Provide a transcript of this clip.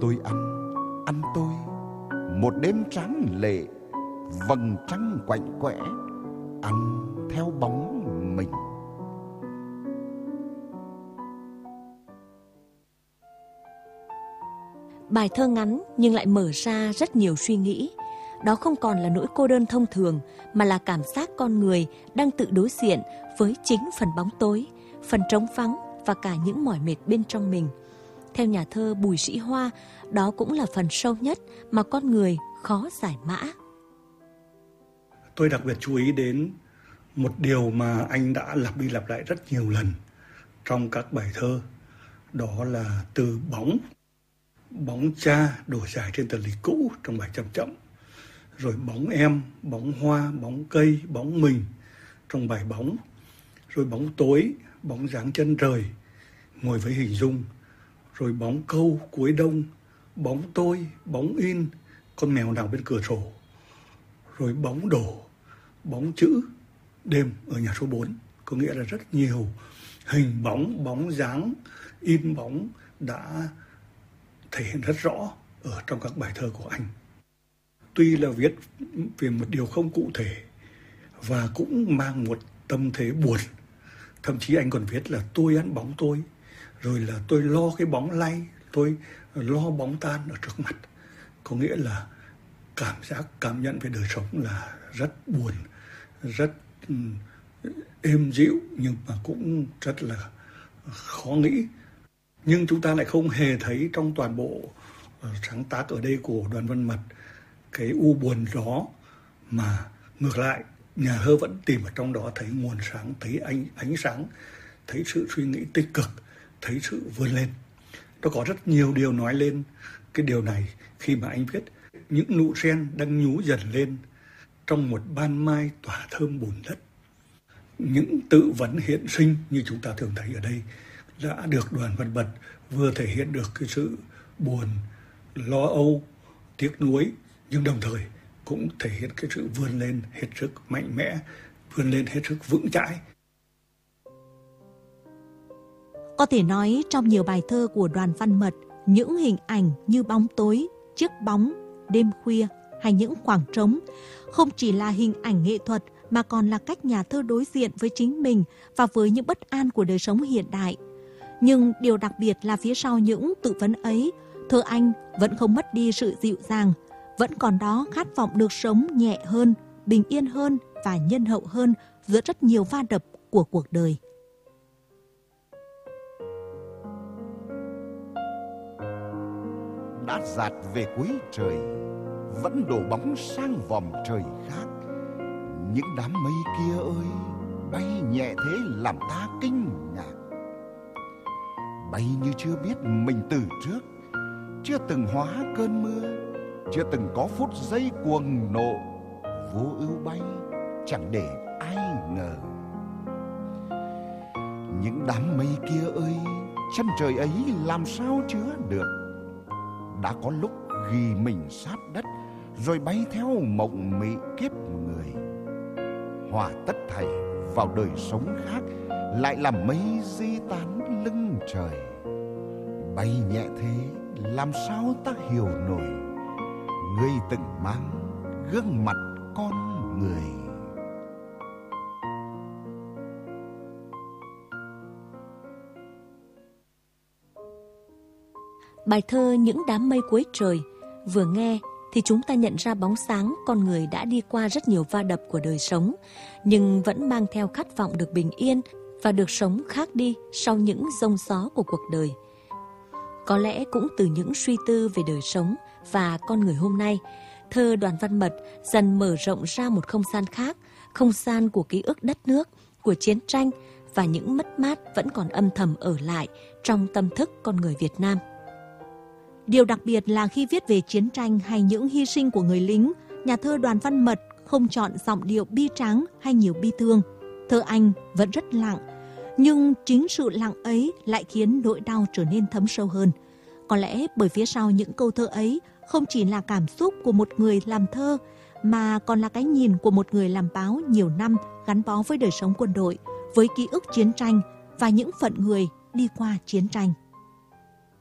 Tôi ăn tôi, một đêm tráng lệ, vầng trăng quạnh quẽ, ăn theo bóng mình. Bài thơ ngắn nhưng lại mở ra rất nhiều suy nghĩ. Đó không còn là nỗi cô đơn thông thường, mà là cảm giác con người đang tự đối diện với chính phần bóng tối, phần trống vắng và cả những mỏi mệt bên trong mình. Theo nhà thơ Bùi Sĩ Hoa, đó cũng là phần sâu nhất mà con người khó giải mã. Tôi đặc biệt chú ý đến một điều mà anh đã lặp đi lặp lại rất nhiều lần trong các bài thơ. Đó là từ bóng. Bóng cha đổ dài trên tờ lịch cũ trong bài Chậm Chậm. Rồi bóng em, bóng hoa, bóng cây, bóng mình trong bài Bóng. Rồi bóng tối, bóng dáng chân trời, ngồi với hình dung. Rồi bóng câu cuối đông, bóng tôi, bóng in, con mèo nào bên cửa sổ. Rồi bóng đổ, bóng chữ, đêm ở nhà số 4. Có nghĩa là rất nhiều hình bóng, bóng dáng, in bóng đã thể hiện rất rõ ở trong các bài thơ của anh. Tuy là viết về một điều không cụ thể và cũng mang một tâm thế buồn. Thậm chí anh còn viết là tôi ăn bóng tôi, rồi là tôi lo cái bóng lay, tôi lo bóng tan ở trước mặt. Có nghĩa là cảm nhận về đời sống là rất buồn, rất êm dịu, nhưng mà cũng rất là khó nghĩ. Nhưng chúng ta lại không hề thấy trong toàn bộ sáng tác ở đây của Đoàn Văn Mật cái u buồn đó, mà ngược lại nhà thơ vẫn tìm ở trong đó thấy nguồn sáng, thấy ánh sáng, thấy sự suy nghĩ tích cực, thấy sự vươn lên. Nó có rất nhiều điều nói lên cái điều này khi mà anh viết những nụ sen đang nhú dần lên trong một ban mai tỏa thơm bùn đất. Những tự vấn hiện sinh như chúng ta thường thấy ở đây đã được Đoàn Văn Mật vừa thể hiện được cái sự buồn, lo âu, tiếc nuối, nhưng đồng thời cũng thể hiện cái sự vươn lên hết sức mạnh mẽ, vươn lên hết sức vững chãi. Có thể nói trong nhiều bài thơ của Đoàn Văn Mật, những hình ảnh như bóng tối, chiếc bóng, đêm khuya hay những khoảng trống không chỉ là hình ảnh nghệ thuật mà còn là cách nhà thơ đối diện với chính mình và với những bất an của đời sống hiện đại. Nhưng điều đặc biệt là phía sau những tự vấn ấy, thơ anh vẫn không mất đi sự dịu dàng, vẫn còn đó khát vọng được sống nhẹ hơn, bình yên hơn và nhân hậu hơn giữa rất nhiều va đập của cuộc đời. Đã dạt về cuối trời, vẫn đổ bóng sang vòm trời khác. Những đám mây kia ơi, bay nhẹ thế làm ta kinh ngạc. Bay như chưa biết mình từ trước, chưa từng hóa cơn mưa, chưa từng có phút giây cuồng nộ. Vô ưu bay chẳng để ai ngờ. Những đám mây kia ơi, chân trời ấy làm sao chứa được. Đã có lúc ghi mình sát đất, rồi bay theo mộng mị kiếp người. Hòa tất thảy vào đời sống khác, lại làm mây di tán lưng trời. Bay nhẹ thế làm sao ta hiểu nổi, ngươi từng mang gương mặt con người. Bài thơ Những đám mây cuối trời vừa nghe thì chúng ta nhận ra bóng sáng con người đã đi qua rất nhiều va đập của đời sống, nhưng vẫn mang theo khát vọng được bình yên và được sống khác đi sau những giông gió của cuộc đời. Có lẽ cũng từ những suy tư về đời sống và con người hôm nay, thơ Đoàn Văn Mật dần mở rộng ra một không gian khác, không gian của ký ức đất nước, của chiến tranh và những mất mát vẫn còn âm thầm ở lại trong tâm thức con người Việt Nam. Điều đặc biệt là khi viết về chiến tranh hay những hy sinh của người lính, nhà thơ Đoàn Văn Mật không chọn giọng điệu bi tráng hay nhiều bi thương. Thơ anh vẫn rất lặng, nhưng chính sự lặng ấy lại khiến nỗi đau trở nên thấm sâu hơn. Có lẽ bởi phía sau những câu thơ ấy không chỉ là cảm xúc của một người làm thơ, mà còn là cái nhìn của một người làm báo nhiều năm gắn bó với đời sống quân đội, với ký ức chiến tranh và những phận người đi qua chiến tranh.